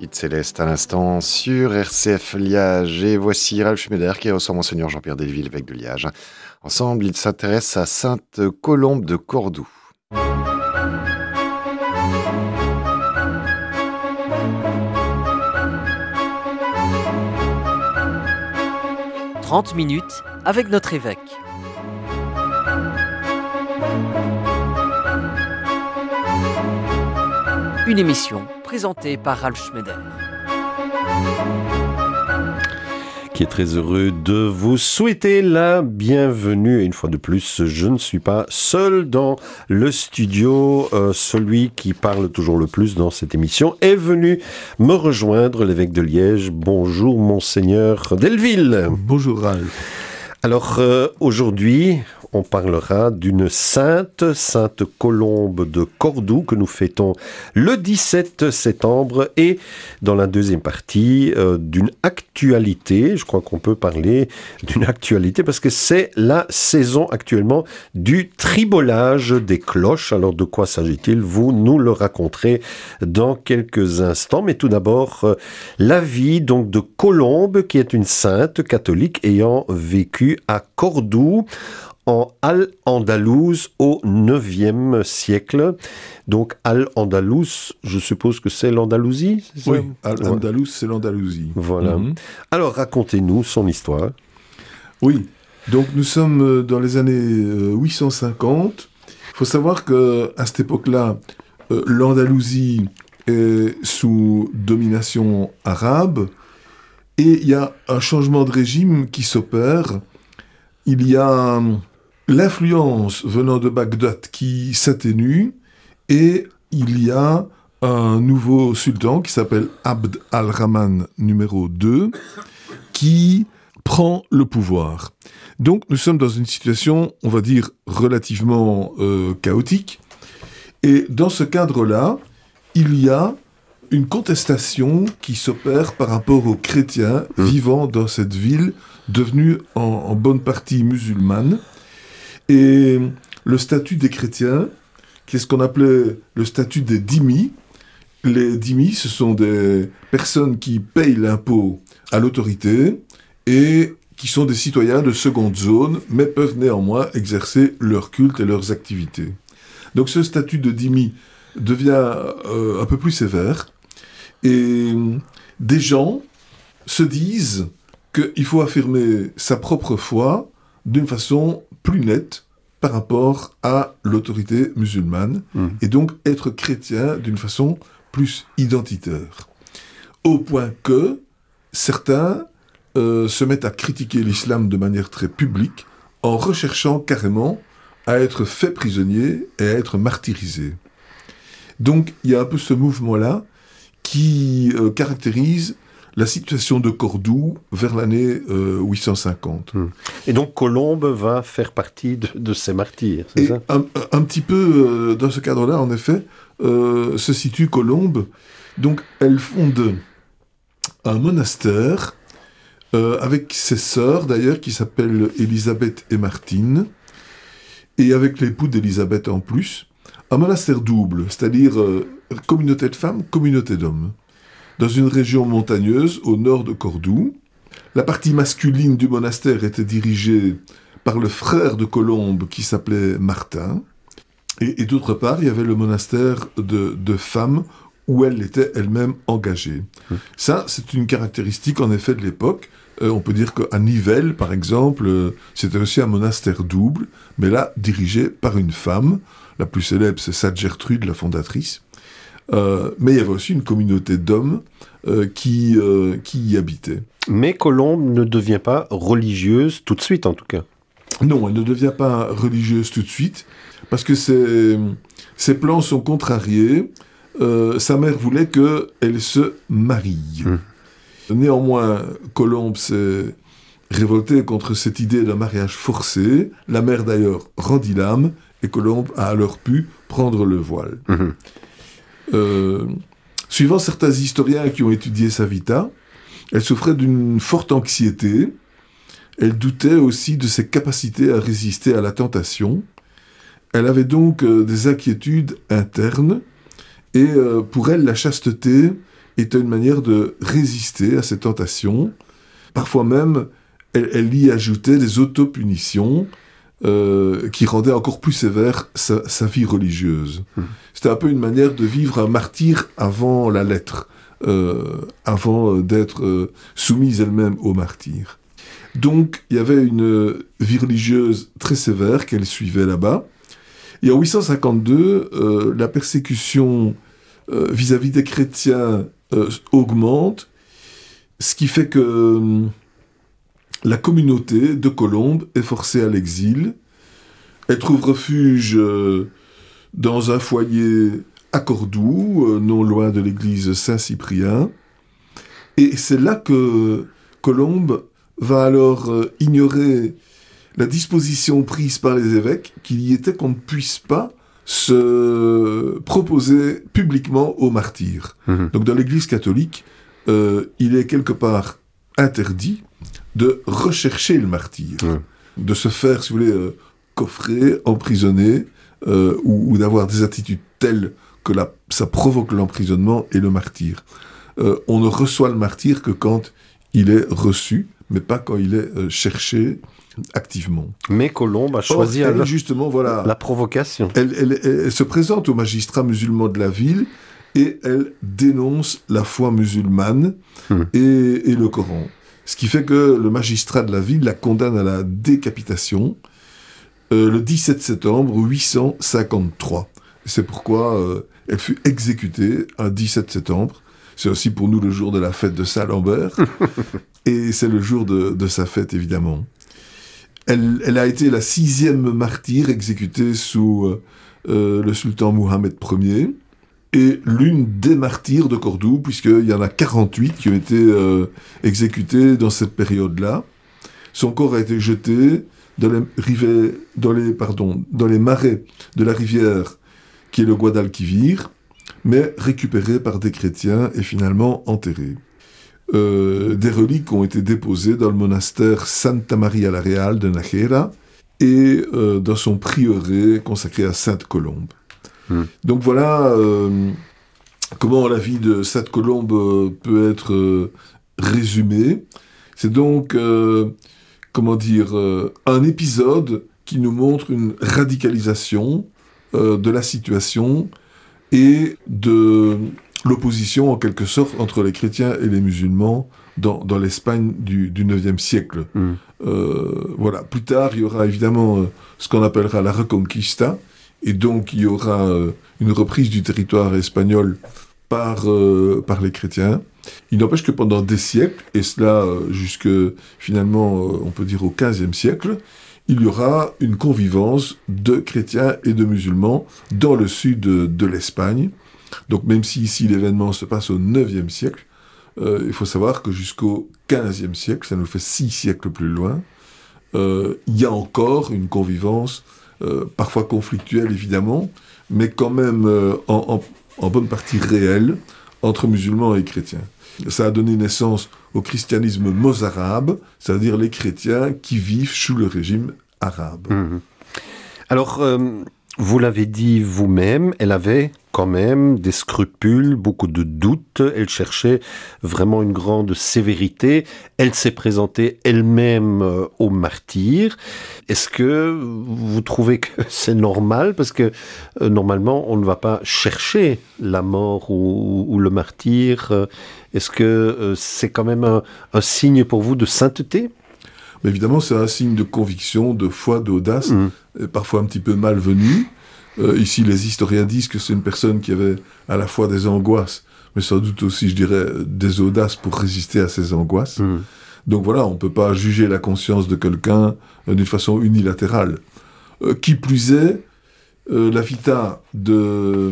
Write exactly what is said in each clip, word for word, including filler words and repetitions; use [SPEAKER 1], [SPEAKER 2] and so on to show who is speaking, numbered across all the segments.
[SPEAKER 1] Hit Céleste à l'instant sur R C F Liège. Et voici Ralph Schneider qui reçoit Monseigneur Jean-Pierre Delville, évêque de Liège. Ensemble, ils s'intéressent à Sainte Colombe de Cordoue.
[SPEAKER 2] trente minutes avec notre évêque. Une émission présentée par Ralph Schneider.
[SPEAKER 3] Qui est très heureux de vous souhaiter la bienvenue. Et une fois de plus, je ne suis pas seul dans le studio. Euh, celui qui parle toujours le plus dans cette émission est venu me rejoindre, l'évêque de Liège. Bonjour, Monseigneur Delville.
[SPEAKER 4] Bonjour, Ralph.
[SPEAKER 3] Alors, euh, aujourd'hui, on parlera d'une sainte, Sainte Colombe de Cordoue, que nous fêtons le dix-sept septembre, et dans la deuxième partie, euh, d'une actualité. Je crois qu'on peut parler d'une actualité parce que c'est la saison actuellement du tribolage des cloches. Alors, de quoi s'agit-il? Vous nous le raconterez dans quelques instants. Mais tout d'abord, euh, la vie donc de Colombe, qui est une sainte catholique ayant vécu à Cordoue, en Al-Andalouse au neuvième siècle. Donc Al-Andalouse, je suppose que c'est l'Andalousie, c'est ça?
[SPEAKER 4] Oui, Al-Andalouse, c'est l'Andalousie.
[SPEAKER 3] Voilà. Mm-hmm. Alors racontez-nous son histoire.
[SPEAKER 4] Oui, donc nous sommes dans les années huit cent cinquante. Il faut savoir qu'à cette époque-là, euh, l'Andalousie est sous domination arabe et il y a un changement de régime qui s'opère. Il y a l'influence venant de Bagdad qui s'atténue et il y a un nouveau sultan qui s'appelle Abd al-Rahman numéro deux qui prend le pouvoir. Donc nous sommes dans une situation, on va dire, relativement euh, chaotique. Et dans ce cadre-là, il y a une contestation qui s'opère par rapport aux chrétiens mmh. vivant dans cette ville devenue en, en bonne partie musulmane. Et le statut des chrétiens, qui est ce qu'on appelait le statut des dhimmis. Les dhimmis, ce sont des personnes qui payent l'impôt à l'autorité et qui sont des citoyens de seconde zone, mais peuvent néanmoins exercer leur culte et leurs activités. Donc ce statut de dhimmi devient euh, un peu plus sévère. Et des gens se disent qu'il faut affirmer sa propre foi d'une façon plus nette par rapport à l'autorité musulmane, mmh. et donc être chrétien d'une façon plus identitaire. Au point que certains euh, se mettent à critiquer l'islam de manière très publique, en recherchant carrément à être faits prisonniers et à être martyrisés. Donc il y a un peu ce mouvement-là qui euh, caractérise la situation de Cordoue vers l'année euh, huit cent cinquante.
[SPEAKER 3] Et donc Colombe va faire partie de, de ces martyrs, c'est
[SPEAKER 4] Et
[SPEAKER 3] ça?
[SPEAKER 4] un, un petit peu euh, dans ce cadre-là, en effet, euh, se situe Colombe. Donc elle fonde un monastère euh, avec ses sœurs, d'ailleurs, qui s'appellent Élisabeth et Martine, et avec l'époux d'Élisabeth en plus. Un monastère double, c'est-à-dire euh, communauté de femmes, communauté d'hommes. Dans une région montagneuse au nord de Cordoue. La partie masculine du monastère était dirigée par le frère de Colombe qui s'appelait Martin. Et, et d'autre part, il y avait le monastère de, de femmes où elle était elle-même engagée. Mmh. Ça, c'est une caractéristique en effet de l'époque. Euh, on peut dire qu'à Nivelles, par exemple, euh, c'était aussi un monastère double, mais là, dirigé par une femme. La plus célèbre, c'est Sainte Gertrude, la fondatrice. Euh, mais il y avait aussi une communauté d'hommes euh, qui, euh, qui y habitaient.
[SPEAKER 3] Mais Colombe ne devient pas religieuse tout de suite, en tout cas.
[SPEAKER 4] Non, elle ne devient pas religieuse tout de suite, parce que ses, ses plans sont contrariés. Euh, sa mère voulait qu'elle se marie. Mmh. Néanmoins, Colombe s'est révoltée contre cette idée d'un mariage forcé. La mère, d'ailleurs, rendit l'âme, et Colombe a alors pu prendre le voile. Mmh. Euh, suivant certains historiens qui ont étudié sa vita, elle souffrait d'une forte anxiété. Elle doutait aussi de ses capacités à résister à la tentation. Elle avait donc euh, des inquiétudes internes. Et euh, pour elle, la chasteté était une manière de résister à ces tentations. Parfois même, elle, elle y ajoutait des autopunitions euh, qui rendaient encore plus sévère sa, sa vie religieuse. Mmh. C'était un peu une manière de vivre un martyr avant la lettre, euh, avant d'être euh, soumise elle-même au martyr. Donc, il y avait une vie religieuse très sévère qu'elle suivait là-bas. Et en huit cent cinquante-deux, euh, la persécution euh, vis-à-vis des chrétiens euh, augmente, ce qui fait que euh, la communauté de Colombe est forcée à l'exil. Elle trouve refuge euh, dans un foyer à Cordoue, euh, non loin de l'église Saint-Cyprien. Et c'est là que Colombe va alors euh, ignorer la disposition prise par les évêques, qu'il y était qu'on ne puisse pas se proposer publiquement aux martyrs. Mmh. Donc dans l'Église catholique, euh, il est quelque part interdit de rechercher le martyr, mmh. de se faire, si vous voulez, euh, coffrer, emprisonner, euh, ou, ou d'avoir des attitudes telles que la, ça provoque l'emprisonnement et le martyr. Euh, on ne reçoit le martyr que quand il est reçu, mais pas quand il est euh, cherché activement.
[SPEAKER 3] Mais Colombe a choisi
[SPEAKER 4] Or, elle,
[SPEAKER 3] la,
[SPEAKER 4] justement, voilà,
[SPEAKER 3] la provocation.
[SPEAKER 4] Elle, elle, elle, elle se présente aux magistrats musulmans de la ville et elle dénonce la foi musulmane mmh. et, et le Coran. Ce qui fait que le magistrat de la ville la condamne à la décapitation euh, le dix-sept septembre huit cent cinquante-trois. C'est pourquoi euh, elle fut exécutée un dix-sept septembre. C'est aussi pour nous le jour de la fête de Saint-Lambert. Et c'est le jour de, de sa fête, évidemment. Elle, elle a été la sixième martyre exécutée sous euh, le sultan Mohamed Ier et l'une des martyrs de Cordoue, puisqu'il y en a quarante-huit qui ont été euh, exécutés dans cette période-là. Son corps a été jeté dans les, rivets, dans les, pardon, dans les marais de la rivière qui est le Guadalquivir, mais récupéré par des chrétiens et finalement enterré. Euh, des reliques ont été déposées dans le monastère Santa Maria la Real de Nájera et euh, dans son prieuré consacré à Sainte Colombe. Mmh. Donc voilà euh, comment la vie de Sainte Colombe euh, peut être euh, résumée. C'est donc, euh, comment dire, euh, un épisode qui nous montre une radicalisation euh, de la situation et de l'opposition, en quelque sorte, entre les chrétiens et les musulmans dans, dans l'Espagne du, du neuvième siècle. Mm. Euh, voilà. Plus tard, il y aura évidemment euh, ce qu'on appellera la Reconquista, et donc il y aura euh, une reprise du territoire espagnol par, euh, par les chrétiens. Il n'empêche que pendant des siècles, et cela euh, jusque, finalement, euh, on peut dire au quinzième siècle, il y aura une convivence de chrétiens et de musulmans dans le sud de, de l'Espagne. Donc même si ici l'événement se passe au neuvième siècle, euh, il faut savoir que jusqu'au quinzième siècle, ça nous fait six siècles plus loin, euh, il y a encore une convivence, euh, parfois conflictuelle évidemment, mais quand même euh, en, en, en bonne partie réelle, entre musulmans et chrétiens. Ça a donné naissance au christianisme mozarabe, c'est-à-dire les chrétiens qui vivent sous le régime arabe.
[SPEAKER 3] Mmh. Alors, euh, vous l'avez dit vous-même, elle avait quand même des scrupules, beaucoup de doutes, elle cherchait vraiment une grande sévérité, elle s'est présentée elle-même euh, au martyr. Est-ce que vous trouvez que c'est normal? Parce que euh, normalement, on ne va pas chercher la mort ou, ou le martyr. Est-ce que euh, c'est quand même un, un signe pour vous de sainteté?
[SPEAKER 4] Mais évidemment, c'est un signe de conviction, de foi, d'audace, mmh. parfois un petit peu malvenu. Euh, ici, les historiens disent que c'est une personne qui avait à la fois des angoisses, mais sans doute aussi, je dirais, des audaces pour résister à ces angoisses. Mmh. Donc voilà, on ne peut pas juger la conscience de quelqu'un euh, d'une façon unilatérale. Euh, qui plus est, euh, la vita de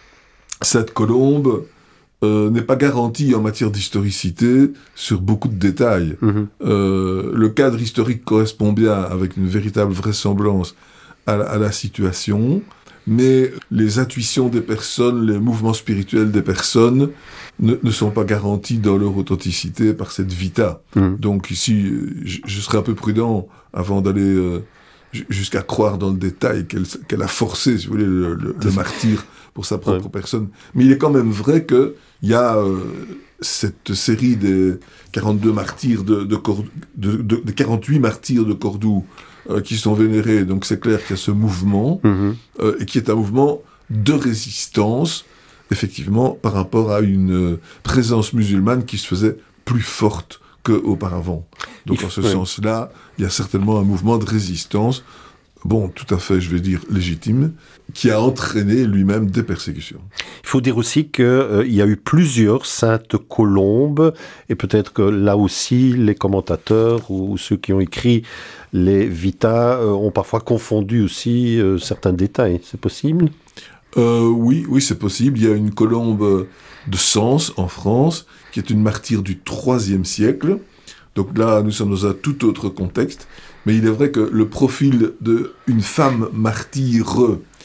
[SPEAKER 4] Sainte Colombe euh, n'est pas garantie en matière d'historicité sur beaucoup de détails. Mmh. Euh, le cadre historique correspond bien avec une véritable vraisemblance à, à la situation, mais les intuitions des personnes, les mouvements spirituels des personnes ne, ne sont pas garantis dans leur authenticité par cette vita. Mmh. Donc ici, je, je serai un peu prudent avant d'aller euh, jusqu'à croire dans le détail qu'elle, qu'elle a forcé, si vous voulez, le, le, le martyr pour sa propre ouais. personne. Mais il est quand même vrai que il y a euh, cette série des quarante-deux martyrs de, de, Cor- de, de, de quarante-huit martyrs de Cordoue euh, qui sont vénérés. Donc c'est clair qu'il y a ce mouvement, mmh. euh, et qui est un mouvement de résistance, effectivement, par rapport à une euh, présence musulmane qui se faisait plus forte qu'auparavant. Donc en ce oui. sens-là, il y a certainement un mouvement de résistance, bon, tout à fait, je vais dire, légitime, qui a entraîné lui-même des persécutions.
[SPEAKER 3] Il faut dire aussi qu'il euh, y a eu plusieurs saintes colombes, et peut-être que là aussi, les commentateurs ou, ou ceux qui ont écrit les Vita euh, ont parfois confondu aussi euh, certains détails. C'est possible ?
[SPEAKER 4] euh, Oui, oui, c'est possible. Il y a une colombe de Sens, en France, qui est une martyre du troisième siècle. Donc là, nous sommes dans un tout autre contexte. Mais il est vrai que le profil d'une femme martyre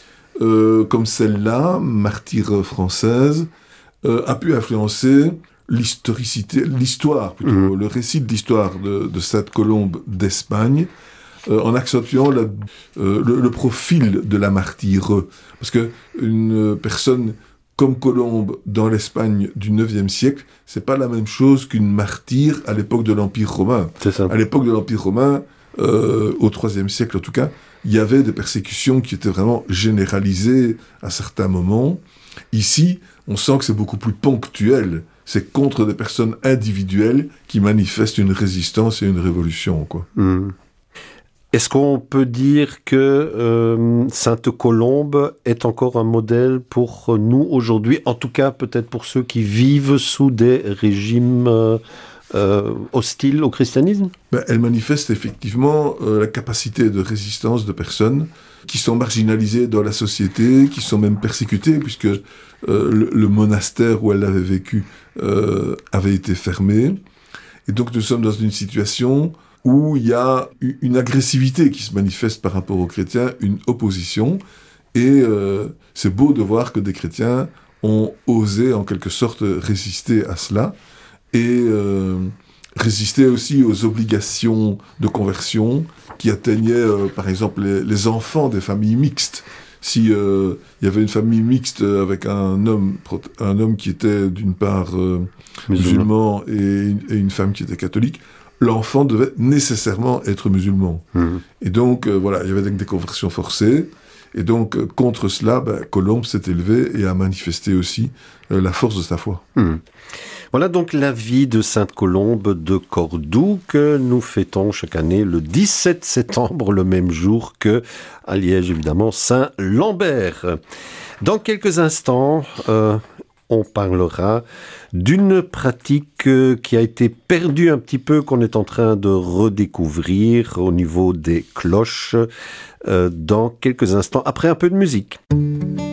[SPEAKER 4] euh, comme celle-là, martyre française, euh, a pu influencer l'historicité, l'histoire plutôt, mmh. le récit de l'histoire de, de cette colombe d'Espagne, euh, en accentuant la, euh, le, le profil de la martyre. Parce qu'une personne comme Colombe dans l'Espagne du neuvième siècle, c'est pas la même chose qu'une martyre à l'époque de l'Empire romain.
[SPEAKER 3] C'est ça.
[SPEAKER 4] À l'époque de l'Empire romain, euh, au troisième siècle en tout cas, il y avait des persécutions qui étaient vraiment généralisées à certains moments. Ici, on sent que c'est beaucoup plus ponctuel. C'est contre des personnes individuelles qui manifestent une résistance et une révolution, quoi.
[SPEAKER 3] Mmh. Est-ce qu'on peut dire que euh, Sainte Colombe est encore un modèle pour nous aujourd'hui, en tout cas peut-être pour ceux qui vivent sous des régimes euh, euh, hostiles au christianisme ?
[SPEAKER 4] Ben, elle manifeste effectivement euh, la capacité de résistance de personnes qui sont marginalisées dans la société, qui sont même persécutées, puisque euh, le, le monastère où elle avait vécu euh, avait été fermé. Et donc nous sommes dans une situation où il y a une agressivité qui se manifeste par rapport aux chrétiens, une opposition, et euh, c'est beau de voir que des chrétiens ont osé en quelque sorte résister à cela, et euh, résister aussi aux obligations de conversion qui atteignaient euh, par exemple les, les enfants des familles mixtes. Si euh, il y avait une famille mixte avec un homme, un homme qui était d'une part euh, musulman et une, et une femme qui était catholique, l'enfant devait nécessairement être musulman. Mmh. Et donc, euh, voilà, il y avait des conversions forcées. Et donc, euh, contre cela, ben, Colombe s'est élevé et a manifesté aussi euh, la force de sa foi.
[SPEAKER 3] Mmh. Voilà donc la vie de Sainte Colombe de Cordoue que nous fêtons chaque année le dix-sept septembre, le même jour que, à Liège évidemment, Saint-Lambert. Dans quelques instants, euh, on parlera d'une pratique qui a été perdue un petit peu, qu'on est en train de redécouvrir au niveau des cloches, euh, dans quelques instants, après un peu de musique.